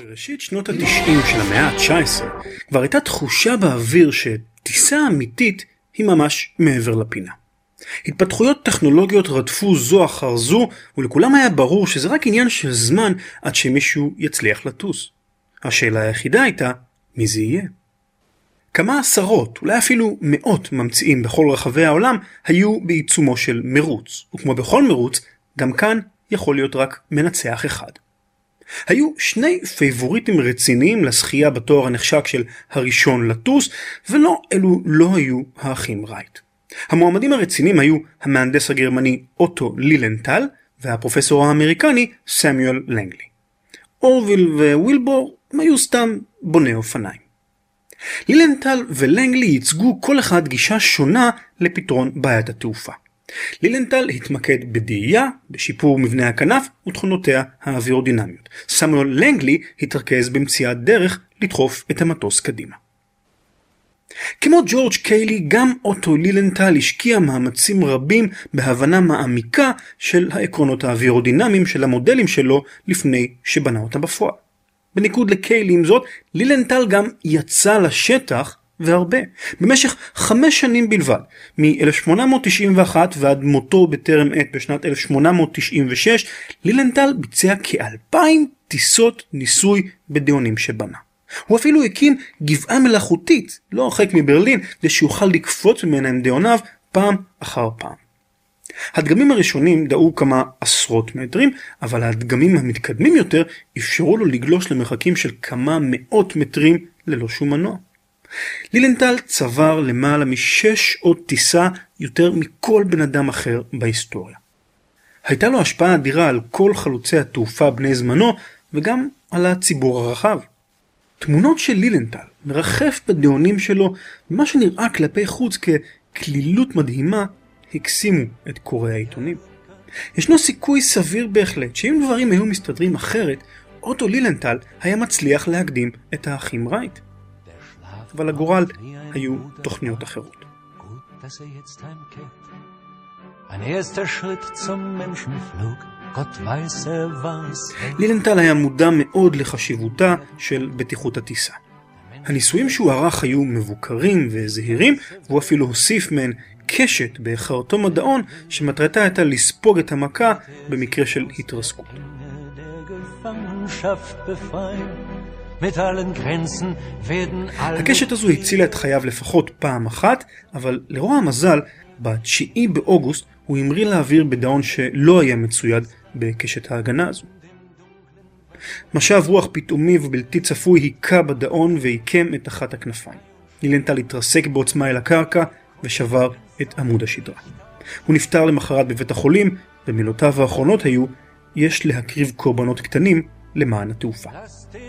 בראשית שנות ה-90 של המאה ה-19 כבר הייתה תחושה באוויר שטיסה אמיתית היא ממש מעבר לפינה. התפתחויות טכנולוגיות רדפו זו אחר זו, ולכולם היה ברור שזה רק עניין של זמן עד שמישהו יצליח לטוס. השאלה היחידה הייתה, מי זה יהיה? כמה עשרות, אולי אפילו מאות ממציאים בכל רחבי העולם היו בעיצומו של מרוץ, וכמו בכל מרוץ, גם כאן יכול להיות רק מנצח אחד. היו שני פייבוריטים רציניים לשחייה בתואר הנחשק של הראשון לטוס, ולא אלו לא היו האחים רייט. המועמדים הרציניים היו המהנדס הגרמני אוטו לילנטל והפרופסור האמריקני סמיואל לנגלי. אורוויל ווילבור היו סתם בוני אופניים. לילנטל ולנגלי ייצגו כל אחד גישה שונה לפתרון בעיית התעופה. לילנטל התמקד בדאייה, בשיפור מבנה הכנף ותכונותיה האווירודינמיות. סמיואל לנגלי התרכז במציאת דרך לדחוף את המטוס קדימה. כמו ג'ורג' קיילי, גם אוטו לילנטל השקיע מאמצים רבים בהבנה מעמיקה של העקרונות האווירודינמיים של המודלים שלו לפני שבנה אותם בפועל. בניגוד לקיילי עם זאת, לילנטל גם יצא לשטח והרבה. במשך 5 שנים בלבד, מ-1891 ועד מותו בטרם עת בשנת 1896, לילנטל ביצע כ2,000 טיסות ניסוי בדיונים שבנה. הוא אפילו הקים גבעה מלאכותית, לא הרחק מברלין, כדי שיוכל לקפוץ ממנה עם דיוניו פעם אחר פעם. הדגמים הראשונים דאו כמה עשרות מטרים, אבל הדגמים המתקדמים יותר אפשרו לו לגלוש למרחקים של כמה מאות מטרים ללא שום מנוע. לילנטל צבר למעלה מ6 שעות טיסה, יותר מכל בן אדם אחר בהיסטוריה. הייתה לו השפעה אדירה על כל חלוצי התעופה בני זמנו, וגם על הציבור הרחב. תמונות של לילנטל מרחף בדיונים שלו, ומה שנראה כלפי חוץ ככלילות מדהימה, הקסימו את קוראי העיתונים. ישנו סיכוי סביר בהחלט שאם דברים היו מסתדרים אחרת, אוטו לילנטל היה מצליח להקדים את האחים רייט. אבל לגורל היו תוכניות אחרות. לילנטל היה מודע מאוד לחשיבותה של בטיחות הטיסה. הניסויים שהוא ערך היו מבוקרים וזהירים, והוא אפילו הוסיף מהן קשת בחרטום הדאון שמטרתה הייתה לספוג את המכה במקרה של התרסקות. הקשת הזו הצילה את חייו לפחות פעם אחת, אבל לרוע המזל, ב-9 באוגוסט הוא המריא לאוויר בדאון שלא היה מצויד בקשת ההגנה הזו. משב רוח פתאומי ובלתי צפוי היכה בדאון ועיקם את אחת הכנפיים. לילנטל התרסק בעוצמה אל הקרקע ושבר את עמוד השדרה. הוא נפטר למחרת בבית החולים, ומילותיו האחרונות היו, יש להקריב קורבנות קטנים למען התעופה.